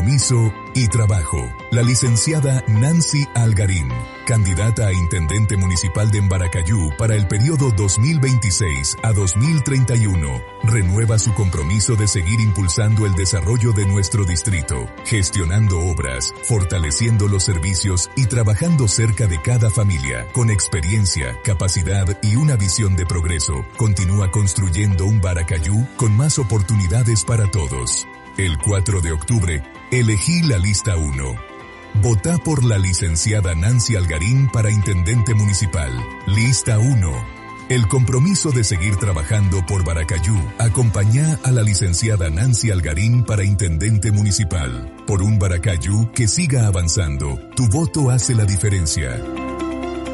compromiso y trabajo. La licenciada Nancy Algarín, candidata a intendente municipal de Embaracayú para el periodo 2026 a 2031, renueva su compromiso de seguir impulsando el desarrollo de nuestro distrito, gestionando obras, fortaleciendo los servicios y trabajando cerca de cada familia. Con experiencia, capacidad y una visión de progreso, continúa construyendo un Baracayú con más oportunidades para todos. El 4 de octubre, elegí la lista 1. Votá por la licenciada Nancy Algarín para intendente municipal. Lista 1. El compromiso de seguir trabajando por Baracayú. Acompañá a la licenciada Nancy Algarín para intendente municipal. Por un Baracayú que siga avanzando. Tu voto hace la diferencia.